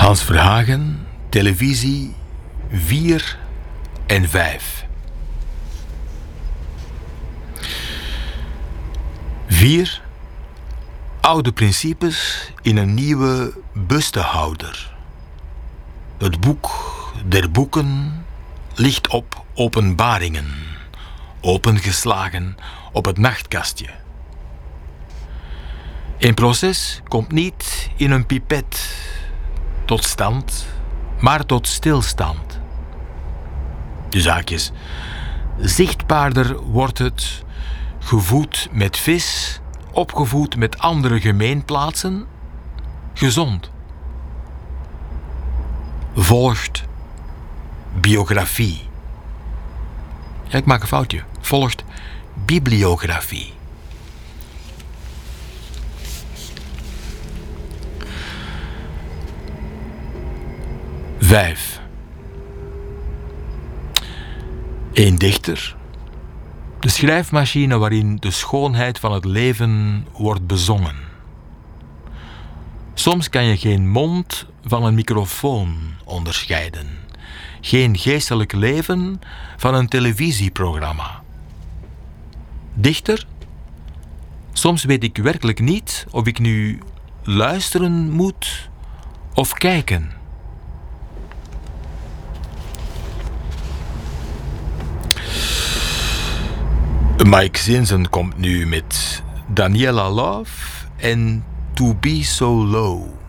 Hans Verhagen, televisie 4 en 5. 4. Oude principes in een nieuwe bustehouder. Het boek der boeken ligt op openbaringen, opengeslagen op het nachtkastje. Een proces komt niet in een pipet tot stand, maar tot stilstand. De zaakjes. Zichtbaarder wordt het, gevoed met vis, opgevoed met andere gemeenplaatsen, gezond. Volgt biografie. Ja, ik maak een foutje. Volgt bibliografie. Vijf. Een dichter. De schrijfmachine waarin de schoonheid van het leven wordt bezongen. Soms kan je geen mond van een microfoon onderscheiden. Geen geestelijk leven van een televisieprogramma. Dichter? Soms weet ik werkelijk niet of ik nu luisteren moet of kijken. Mike Zinsen komt nu met Daniela Love en To Be So Low.